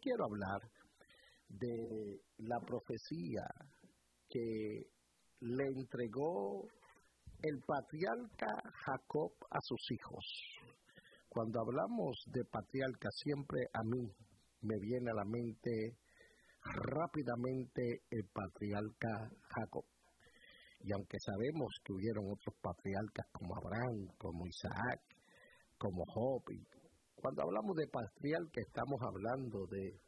quiero hablar de la profecía que le entregó el patriarca Jacob a sus hijos. Cuando hablamos de patriarca, siempre a mí me viene a la mente rápidamente el patriarca Jacob. Y aunque sabemos que hubieron otros patriarcas como Abraham, como Isaac, como Job, cuando hablamos de patriarca estamos hablando de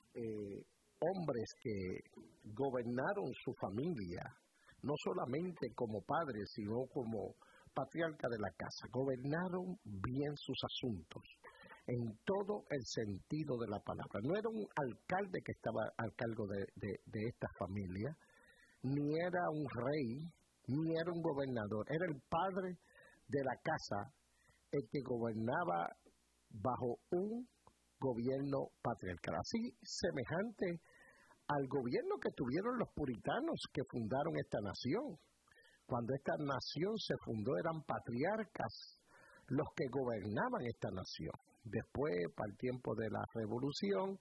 hombres que gobernaron su familia, no solamente como padres, sino como patriarca de la casa. Gobernaron bien sus asuntos, en todo el sentido de la palabra. No era un alcalde que estaba al cargo de esta familia, ni era un rey, ni era un gobernador. Era el padre de la casa el que gobernaba bajo un gobierno patriarcal. Así semejante al gobierno que tuvieron los puritanos que fundaron esta nación. Cuando esta nación se fundó eran patriarcas los que gobernaban esta nación. Después, para el tiempo de la revolución,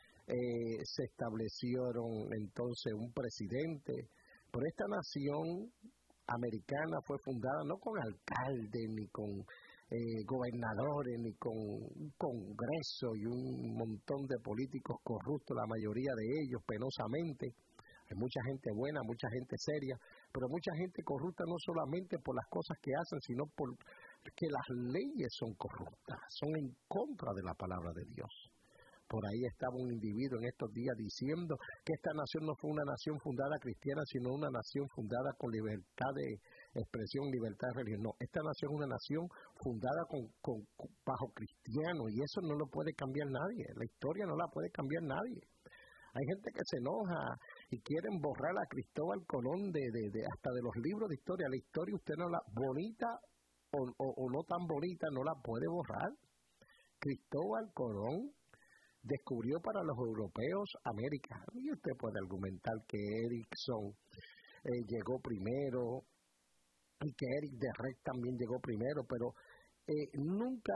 se establecieron entonces un presidente, pero esta nación americana fue fundada no con alcaldes, ni con gobernadores, ni con un congreso y un montón de políticos corruptos, la mayoría de ellos penosamente. Hay mucha gente buena, mucha gente seria, pero mucha gente corrupta no solamente por las cosas que hacen, sino por que las leyes son corruptas, son en contra de la palabra de Dios. Por ahí estaba un individuo en estos días diciendo que esta nación no fue una nación fundada cristiana, sino una nación fundada con libertad de expresión, libertad de religión. No, esta nación es una nación fundada bajo cristiano, y eso no lo puede cambiar nadie. La historia no la puede cambiar nadie. Hay gente que se enoja y quieren borrar a Cristóbal Colón hasta de los libros de historia. La historia usted no la, bonita o no tan bonita, no la puede borrar. Cristóbal Colón descubrió para los europeos América. Y usted puede argumentar que Erickson llegó primero y que Eric de Red también llegó primero, pero nunca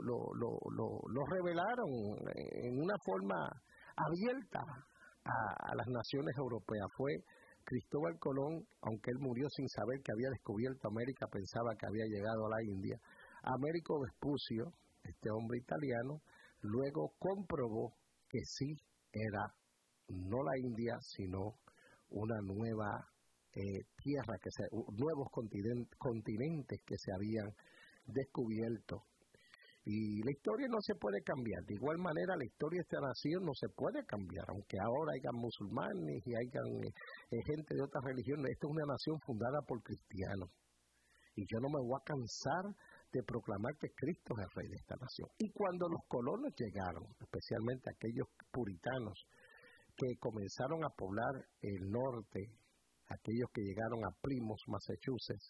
lo revelaron en una forma abierta a las naciones europeas. Fue Cristóbal Colón, aunque él murió sin saber que había descubierto América, pensaba que había llegado a la India. Américo Vespucio, este hombre italiano, luego comprobó que sí era no la India, sino una nueva tierra, nuevos continentes que se habían descubierto. Y la historia no se puede cambiar. De igual manera, la historia de esta nación no se puede cambiar, aunque ahora hayan musulmanes y hayan gente de otras religiones. Esta es una nación fundada por cristianos. Y yo no me voy a cansar de proclamar que Cristo es el rey de esta nación. Y cuando los colonos llegaron, especialmente aquellos puritanos que comenzaron a poblar el norte, aquellos que llegaron a Plymouth, Massachusetts,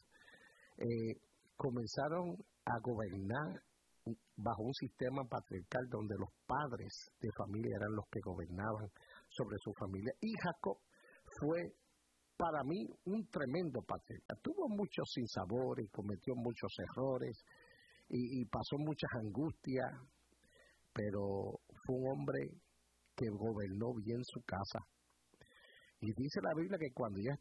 comenzaron a gobernar bajo un sistema patriarcal donde los padres de familia eran los que gobernaban sobre su familia. Y Jacob fue para mí un tremendo patriarca. Tuvo muchos sinsabores, cometió muchos errores y pasó muchas angustias, pero fue un hombre que gobernó bien su casa. Y dice la Biblia que cuando ya